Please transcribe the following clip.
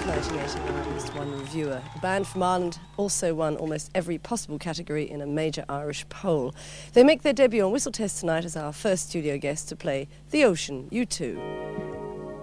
1989 at least one reviewer. The band from Ireland also won almost every possible category in a major Irish poll. They make their debut on Whistle Test tonight as our first studio guest to play The Ocean, U2.